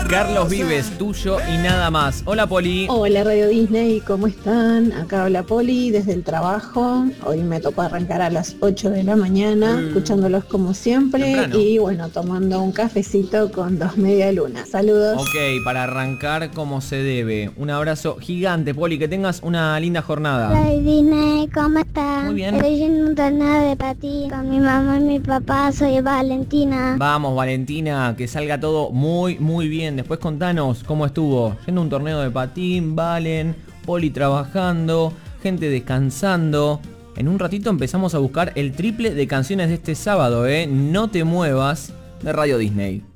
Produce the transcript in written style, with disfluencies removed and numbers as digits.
Carlos Vives, tuyo y nada más. Hola, Poli. Hola Radio Disney, ¿cómo están? Acá habla Poli desde el trabajo. Hoy me tocó arrancar a las 8 de la mañana, escuchándolos como siempre. Temprano. Y bueno, tomando un cafecito con 2 medialunas. Saludos. Ok, para arrancar como se debe. Un abrazo gigante, Poli, que tengas una linda jornada. Hola Disney, ¿cómo estás? Muy bien. Estoy en un torneo de patín con mi mamá y mi papá, soy Valentina. Vamos, Valentina, que salga todo muy bien. Después contanos cómo estuvo. Yendo a un torneo de patín, Valen, Poli trabajando, gente descansando. En un ratito empezamos a buscar el triple de canciones de este sábado, ¿eh? No te muevas de Radio Disney.